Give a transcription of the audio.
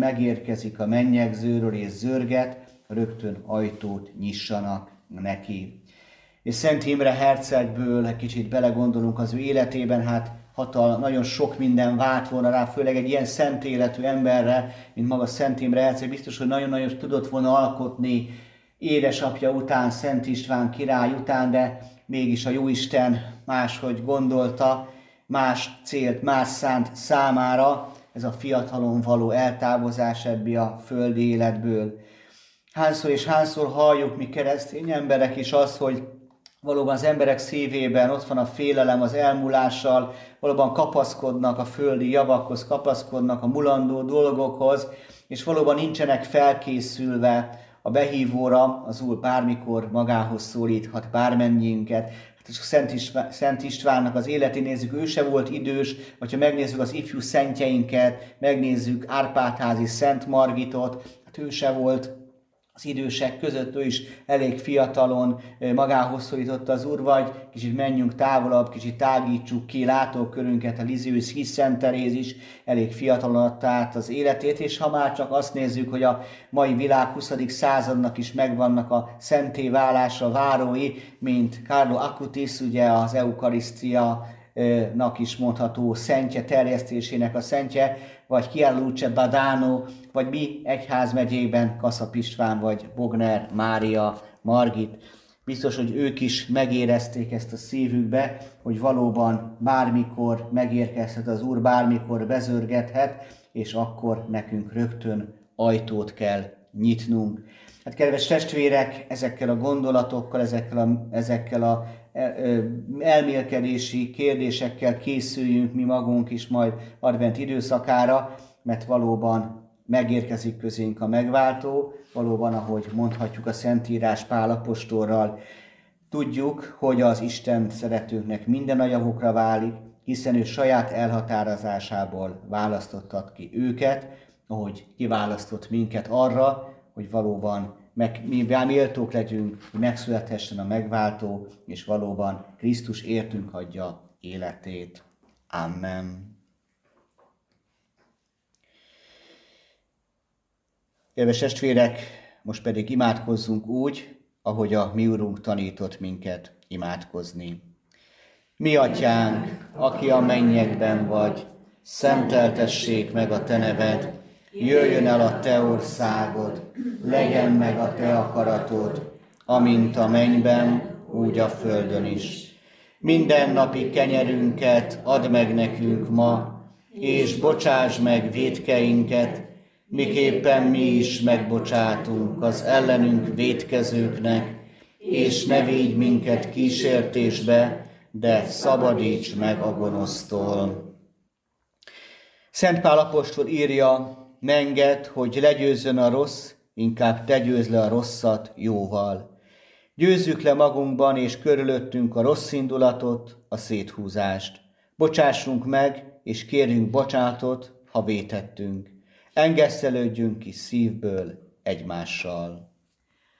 megérkezik a mennyegzőről és zörget, rögtön ajtót nyissanak neki. És Szent Imre hercegből egy kicsit belegondolunk az ő életében, hát nagyon sok minden vált volna rá, főleg egy ilyen szent életű emberre, mint maga Szent Imre herceg, biztos, hogy nagyon-nagyon tudott volna alkotni édesapja után, Szent István király után, de mégis a Jóisten máshogy gondolta, más célt, más szánt számára, ez a fiatalon való eltávozás ebből a földi életből. Hányszor és hányszor halljuk mi keresztény emberek is azt, hogy valóban az emberek szívében ott van a félelem az elmúlással, valóban kapaszkodnak a földi javakhoz, kapaszkodnak a mulandó dolgokhoz, és valóban nincsenek felkészülve a behívóra, az Úr bármikor magához szólíthat bármennyiünket. Hát és Szent Istvánnak az életét nézzük, ő se volt idős, vagy ha megnézzük az ifjú szentjeinket, megnézzük Árpádházi Szent Margitot, hát ő se volt az idősek között, ő is elég fiatalon magához szólította az Úr, vagy kicsit menjünk távolabb, kicsit tágítsuk ki látókörünket, a Lisieux Hisz Szent Teréz is elég fiatalon adta át az életét, és ha már csak azt nézzük, hogy a mai világ 20. századnak is megvannak a szenté válásra várói, mint Carlo Acutis, ugye az Eukarisztiának is mondható szentje, terjesztésének a szentje, vagy Chiara Badano, vagy mi egyházmegyében Kaszap István, vagy Bogner Mária Margit. Biztos, hogy ők is megérezték ezt a szívükbe, hogy valóban bármikor megérkezhet az Úr, bármikor bezörgethet, és akkor nekünk rögtön ajtót kell nyitnunk. Hát kedves testvérek, ezekkel a gondolatokkal, ezekkel a elmélkedési kérdésekkel készüljünk mi magunk is majd advent időszakára, mert valóban megérkezik közénk a megváltó, valóban, ahogy mondhatjuk a Szentírás Pál apostolral, tudjuk, hogy az Isten szeretőknek minden a javukra válik, hiszen ő saját elhatározásából választottat ki őket, ahogy kiválasztott minket arra, hogy valóban mi méltók legyünk, hogy megszülethessen a megváltó, és valóban Krisztus értünk adja életét. Amen. Kedves testvérek, most pedig imádkozzunk úgy, ahogy a mi Urunk tanított minket imádkozni. Mi atyánk, aki a mennyekben vagy, szenteltessék meg a te neved, jöjjön el a te országod, legyen meg a te akaratod, amint a mennyben, úgy a földön is. Mindennapi kenyerünket add meg nekünk ma, és bocsáss meg vétkeinket, miképpen mi is megbocsátunk az ellenünk vétkezőknek, és ne védj minket kísértésbe, de szabadíts meg a gonosztól. Szent Pál apostol írja, ne engedd, hogy legyőzzön a rossz, inkább te győzd le a rosszat jóval. Győzzük le magunkban és körülöttünk a rossz indulatot, a széthúzást. Bocsássunk meg, és kérjünk bocsánatot, ha vétettünk. Engesztelődjünk ki szívből egymással.